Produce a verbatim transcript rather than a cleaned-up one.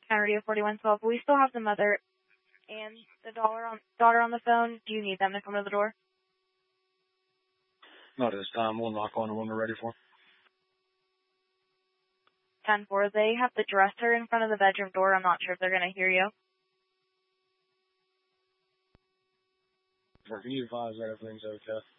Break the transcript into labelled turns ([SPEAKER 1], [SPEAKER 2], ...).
[SPEAKER 1] County Radio forty-one twelve. We still have the mother and the daughter on, daughter on the phone. Do you need them to come to the door?
[SPEAKER 2] Not at this time. We'll knock on them when we're ready for them.
[SPEAKER 1] ten four. They have the dresser in front of the bedroom door. I'm not sure if they're going to hear you.
[SPEAKER 2] Or can you advise that everything's okay?